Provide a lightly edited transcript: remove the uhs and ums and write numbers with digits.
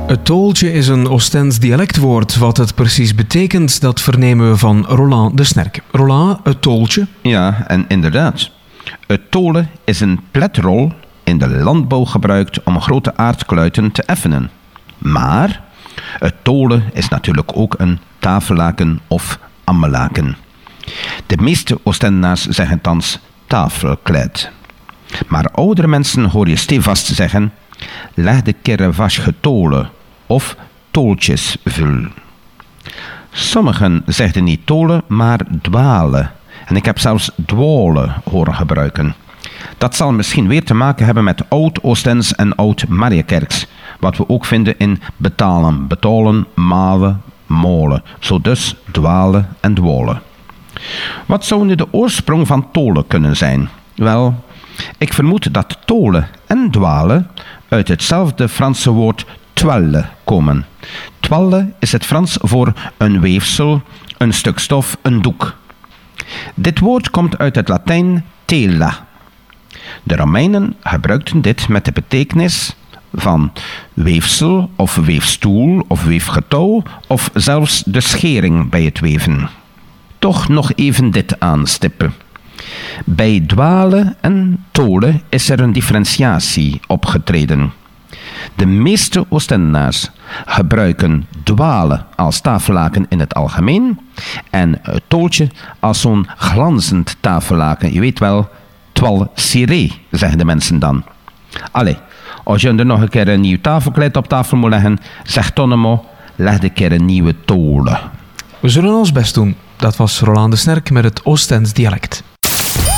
Het tooltje is een Oostends dialectwoord. Wat het precies betekent, dat vernemen we van Roland de Snerk. Roland, het tooltje? Ja, en inderdaad. Het tolen is een pletrol in de landbouw gebruikt om grote aardkluiten te effenen. Maar het tolen is natuurlijk ook een tafellaken of ammelaken. De meeste Oostendenaars zeggen thans tafelkleed. Maar oudere mensen hoor je stevast zeggen: leg de kerre was getolen of tooltjesvul. Sommigen zegden niet tolen, maar dwalen. En ik heb zelfs dwalen horen gebruiken. Dat zal misschien weer te maken hebben met Oud-Oostens en Oud-Mariakerks, wat we ook vinden in betalen, betolen, malen, molen. Zo dus dwalen en dwolen. Wat zou nu de oorsprong van tolen kunnen zijn? Wel, ik vermoed dat tolen en dwalen uit hetzelfde Franse woord toile komen. Toile is het Frans voor een weefsel, een stuk stof, een doek. Dit woord komt uit het Latijn tela. De Romeinen gebruikten dit met de betekenis van weefsel of weefstoel of weefgetouw of zelfs de schering bij het weven. Toch nog even dit aanstippen. Bij dwalen en tolen is er een differentiatie opgetreden. De meeste Oostendenaars gebruiken dwalen als tafellaken in het algemeen en het tooltje als zo'n glanzend tafellaken. Je weet wel, toile ciré, zeggen de mensen dan. Allee, als je er nog een keer een nieuw tafelkleed op tafel moet leggen, zeg Tonnemo, leg een keer een nieuwe tolen. We zullen ons best doen. Dat was Roland de Snerk met het Oostends dialect.